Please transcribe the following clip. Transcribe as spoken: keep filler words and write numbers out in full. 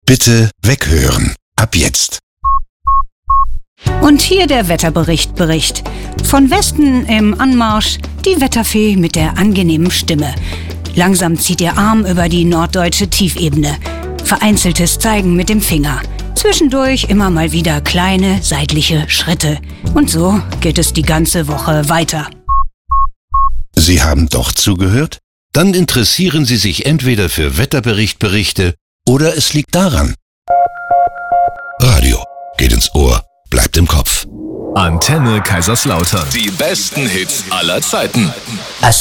Bitte weghören. Ab jetzt. Und hier der Wetterbericht Bericht. Von Westen im Anmarsch die Wetterfee mit der angenehmen Stimme. Langsam zieht ihr Arm über die norddeutsche Tiefebene. Vereinzeltes Zeigen mit dem Finger. Zwischendurch immer mal wieder kleine seitliche Schritte. Und so geht es die ganze Woche weiter. Sie haben doch zugehört? Dann interessieren Sie sich entweder für Wetterbericht-Berichte oder es liegt daran. Radio geht ins Ohr, bleibt im Kopf. Antenne Kaiserslautern. Die besten Hits aller Zeiten. Was